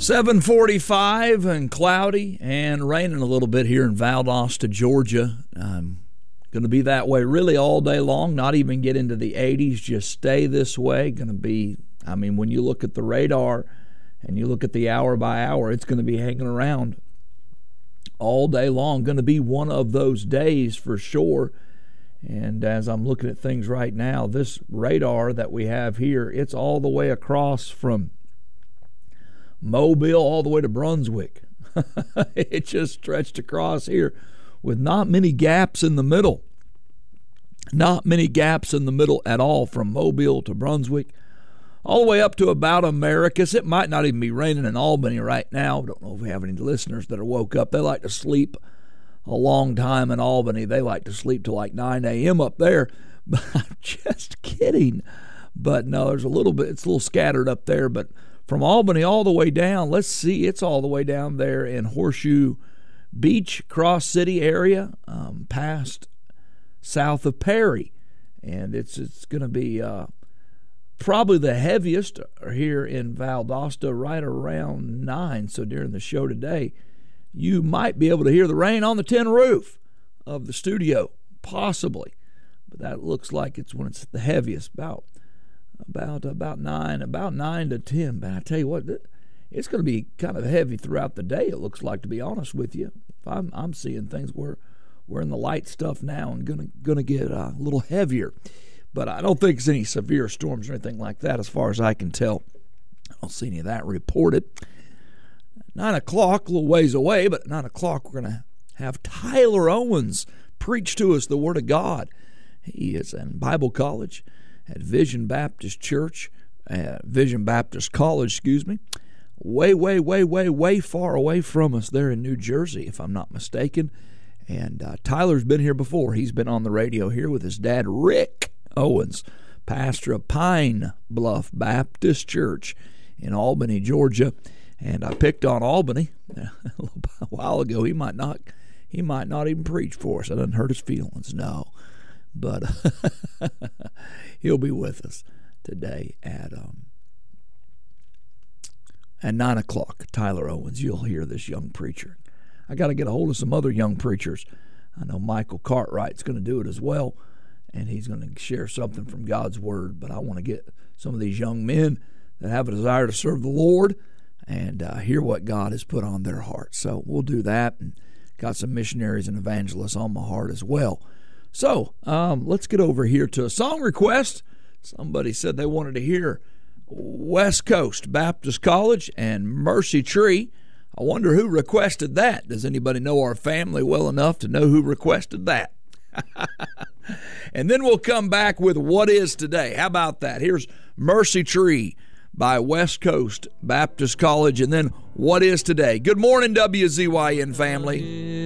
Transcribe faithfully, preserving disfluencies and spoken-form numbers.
seven forty-five and cloudy and raining a little bit here in Valdosta, Georgia. Um, going to be that way really all day long, not even get into the eighties, just stay this way. Going to be, I mean, when you look at the radar and you look at the hour by hour, it's going to be hanging around all day long. Going to be one of those days for sure. And as I'm looking at things right now, this radar that we have here, it's all the way across from Mobile all the way to Brunswick. It just stretched across here with not many gaps in the middle. Not many gaps in the middle at all, from Mobile to Brunswick, all the way up to about Americus. It might not even be raining in Albany right now. Don't know if we have any listeners that are woke up. They like to sleep a long time in Albany. They like to sleep till like nine a.m. up there. But I'm just kidding. But no, there's a little bit, it's a little scattered up there. But from Albany all the way down, let's see, it's all the way down there in Horseshoe Beach, Cross City area, um, past south of Perry. And it's it's going to be uh, probably the heaviest here in Valdosta right around nine. So during the show today, you might be able to hear the rain on the tin roof of the studio, possibly. But that looks like it's when it's the heaviest, about about about nine, about nine to ten. But I tell you what, it's going to be kind of heavy throughout the day. It looks like, to be honest with you. If I'm I'm seeing things where we're in the light stuff now and gonna gonna get uh, a little heavier. But I don't think it's any severe storms or anything like that, as far as I can tell. I don't see any of that reported. Nine o'clock, a little ways away, but at nine o'clock we're gonna have Tyler Owens preach to us the Word of God. He is in Bible college at Vision Baptist Church, uh, Vision Baptist College, excuse me, way, way, way, way, way far away from us there in New Jersey, if I'm not mistaken. And uh, Tyler's been here before. He's been on the radio here with his dad, Rick Owens, pastor of Pine Bluff Baptist Church in Albany, Georgia. And I picked on Albany a while ago. He might not, he might not even preach for us. I didn't hurt his feelings, no. But he'll be with us today at um, at nine o'clock. Tyler Owens, you'll hear this young preacher. I got to get a hold of some other young preachers. I know Michael Cartwright's going to do it as well, and he's going to share something from God's Word. But I want to get some of these young men that have a desire to serve the Lord and uh, hear what God has put on their hearts. So we'll do that, and got some missionaries and evangelists on my heart as well. So um, let's get over here to a song request. Somebody said they wanted to hear West Coast Baptist College and Mercy Tree. I wonder who requested that. Does anybody know our family well enough to know who requested that? And then we'll come back with What Is Today. How about that? Here's Mercy Tree by West Coast Baptist College, and then What Is Today. Good morning, W Z Y N family.